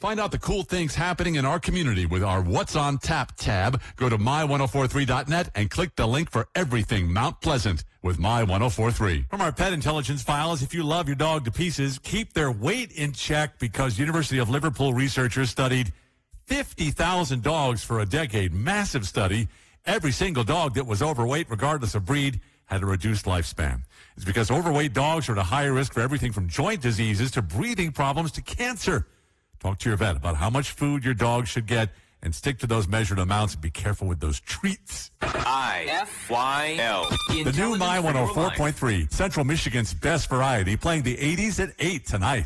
Find out the cool things happening in our community with our What's on Tap tab. Go to my1043.net and click the link for everything Mount Pleasant with My1043. From our pet intelligence files, if you love your dog to pieces, keep their weight in check because University of Liverpool researchers studied 50,000 dogs for a decade. Massive study. Every single dog that was overweight, regardless of breed, had a reduced lifespan. It's because overweight dogs are at a higher risk for everything from joint diseases to breathing problems to cancer. Talk to your vet about how much food your dog should get and stick to those measured amounts and be careful with those treats. IFYL. The new My 104.3, Central Michigan's best variety, playing the 80s at 8 tonight.